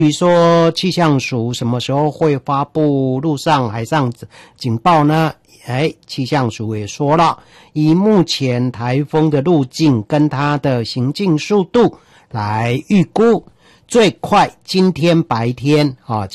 比如说气象署什么时候会发布陆上海上警报呢？气象署也说了，以目前台风的路径跟它的行进速度来预估，最快今天白天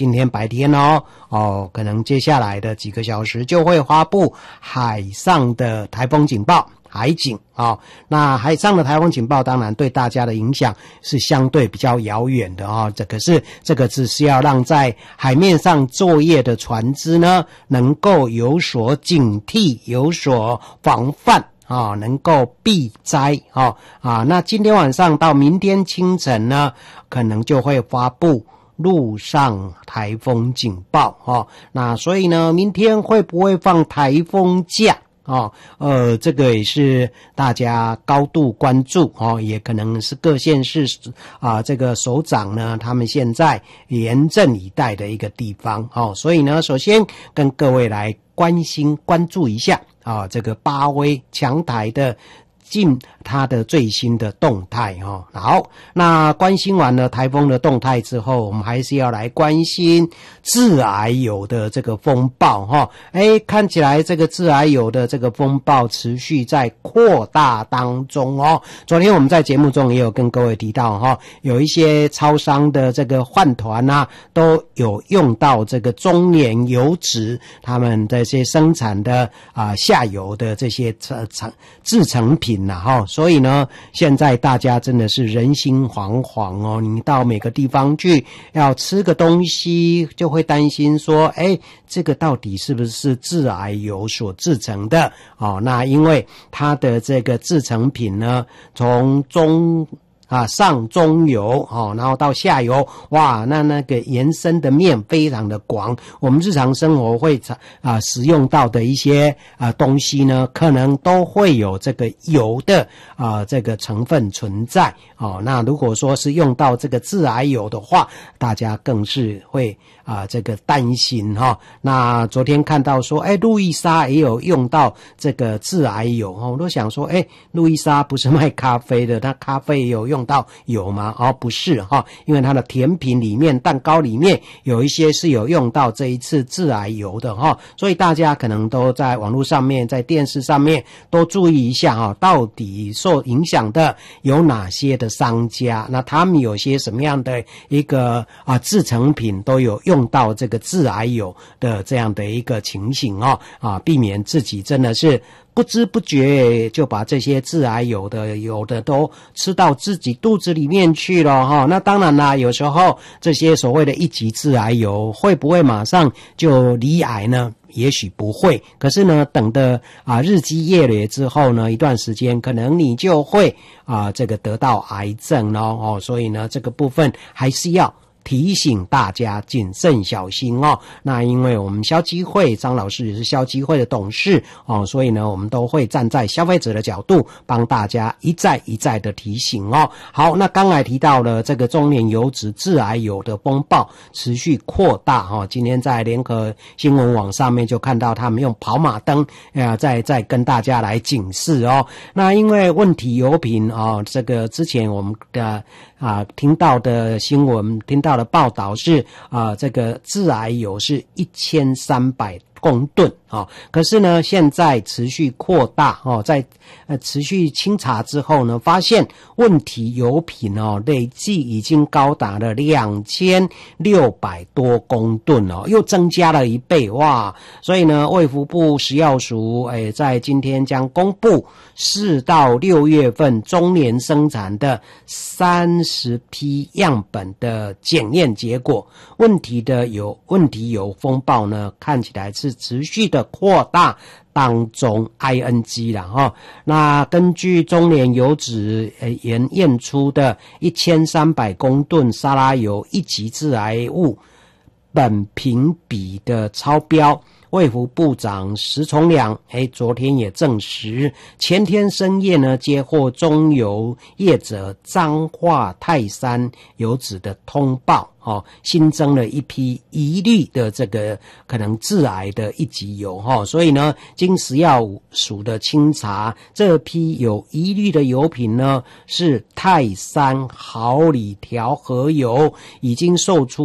可能接下来的几个小时就会发布海上的台风警报。海警那海上的台风警报当然对大家的影响是相对比较遥远的可是这个只是要让在海面上作业的船只呢能够有所警惕，有所防范能够避灾那今天晚上到明天清晨呢，可能就会发布陆上台风警报那所以呢，明天会不会放台风假？这个也是大家高度关注也可能是各县市这个首长呢，他们现在严阵以待的一个地方所以呢，首先跟各位来关注一下这个八威强台的它的最新的动态好，那关心完了台风的动态之后，我们还是要来关心致癌有的这个风暴看起来这个致癌有的这个风暴持续在扩大当中昨天我们在节目中也有跟各位提到有一些超商的这个饭团都有用到这个中年油脂他们这些生产的下游的这些制成品所以呢，现在大家真的是人心惶惶你到每个地方去要吃个东西，就会担心说这个到底是不是致癌油所制成的那因为它的这个制成品呢，从上中游然后到下游，哇，那个延伸的面非常的广，我们日常生活会使用到的一些东西呢，可能都会有这个油的这个成分存在那如果说是用到这个致癌油的话，大家更是会这个担心那昨天看到说路易莎也有用到这个致癌油我都想说路易莎不是卖咖啡的，那咖啡也有用到油吗？不是因为它的甜品里面蛋糕里面有一些是有用到这一次致癌油的所以大家可能都在网络上面在电视上面都注意一下到底受影响的有哪些的商家，那他们有些什么样的一个制成品都有用到这个致癌油的这样的一个情形避免自己真的是不知不觉就把这些致癌有的都吃到自己肚子里面去了那当然啦，有时候这些所谓的一级致癌油会不会马上就罹癌呢？也许不会，可是呢，等的日积月累之后呢，一段时间可能你就会这个得到癌症所以呢，这个部分还是要提醒大家谨慎小心那因为我们消基会张老师也是消基会的董事所以呢我们都会站在消费者的角度帮大家一再的提醒好，那刚才提到了这个中年油脂致癌油的风暴持续扩大今天在联合新闻网上面就看到他们用跑马灯再跟大家来警示那因为问题油品这个之前我们的听到的新闻听到的报道是这个致癌油是1300公吨可是呢现在持续扩大在持续清查之后呢，发现问题油品累计已经高达了2600多公吨又增加了1倍哇！所以呢卫福部食药署在今天将公布4到6月份中年生产的30批样本的检验结果，问题油风暴呢看起来是持续的扩大当中 ING 啦那根据中年油脂验出的1300公吨沙拉油一级致癌物苯评比的超标， 卫福部长石崇良昨天也证实，前天深夜呢接获中油业者彰化泰山油脂的通报，新增了一批疑虑的这个可能致癌的一级油，所以呢经食药署的清查，这批有疑虑的油品呢是泰山好理调和油，已经售出